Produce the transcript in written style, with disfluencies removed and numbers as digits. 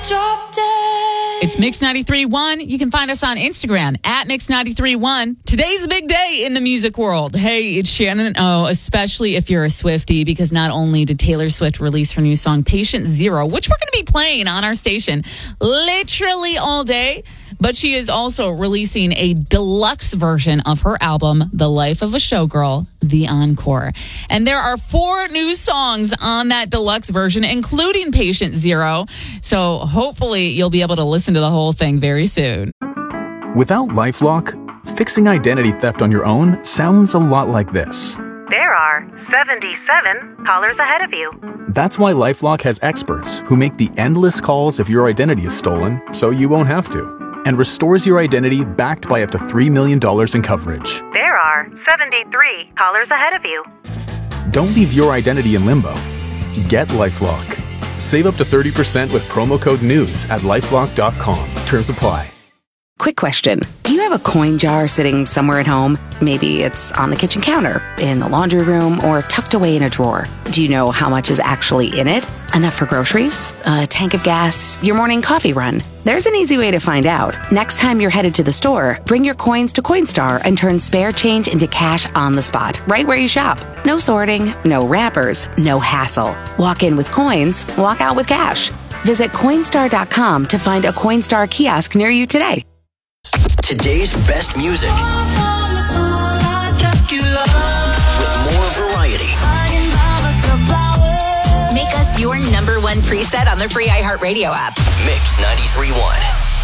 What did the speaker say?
drop dead. It's Mix 93.1. You can find us on Instagram at Mix 93.1. Today's a big day in the music world. Hey, it's Shannon O, especially if you're a Swiftie, because not only did Taylor Swift release her new song, Patient Zero, which we're going to be playing on our station literally all day, but she is also releasing a deluxe version of her album, The Life of a Showgirl, The Encore. And there are 4 new songs on that deluxe version, including Patient Zero. So hopefully you'll be able to listen to the whole thing very soon. Without LifeLock, fixing identity theft on your own sounds a lot like this. There are 77 callers ahead of you. That's why LifeLock has experts who make the endless calls if your identity is stolen, so you won't have to, and restores your identity backed by up to $3 million in coverage. There are 73 callers ahead of you. Don't leave your identity in limbo. Get LifeLock. Save up to 30% with promo code NEWS at LifeLock.com. Terms apply. Quick question. Do you have a coin jar sitting somewhere at home? Maybe it's on the kitchen counter, in the laundry room, or tucked away in a drawer. Do you know how much is actually in it? Enough for groceries? A tank of gas? Your morning coffee run? There's an easy way to find out. Next time you're headed to the store, bring your coins to Coinstar and turn spare change into cash on the spot, right where you shop. No sorting, no wrappers, no hassle. Walk in with coins, walk out with cash. Visit Coinstar.com to find a Coinstar kiosk near you today. Today's best music with more variety. Make us your number one preset on the free iHeartRadio app. Mix 93.1.